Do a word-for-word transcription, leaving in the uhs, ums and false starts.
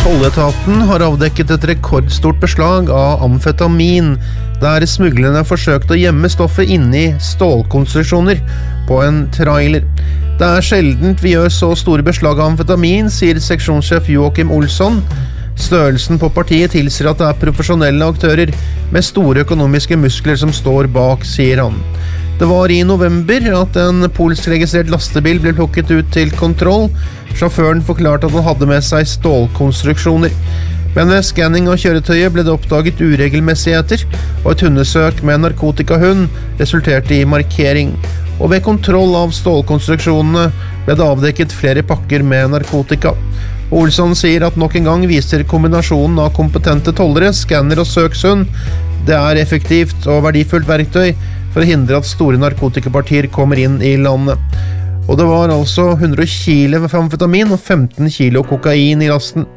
Tolletaten har avdekket et rekordstort beslag av amfetamin, der smuglerne forsøkte å gjemme stoffet inni stålkonstruksjoner på en trailer. Det er sjeldent vi gjør så store beslag av amfetamin, sier seksjonssjef Joakim Olsson. Størrelsen på partiet tilsier at det er profesjonelle aktører med store økonomiske muskler som står bak, sier han. Det var i november at en polskregistrert lastebil ble plukket ut til kontroll. Sjåføren forklarte at han hadde med seg stålkonstruksjoner. Men ved skanning av kjøretøyet ble det oppdaget uregelmessigheter, og et hundesøk med narkotikahund resulterte i markering. Og ved kontroll av stålkonstruksjonene ble det avdekket flere pakker med narkotika. Olsson sier at nok en gang viser kombinasjonen av kompetente tollere, skanner og søkshund. Det er effektivt og verdifullt verktøy for å hindre at store narkotikapartier kommer inn i landet. Og det var altså hundre kilo amfetamin og femten kilo kokain i lasten.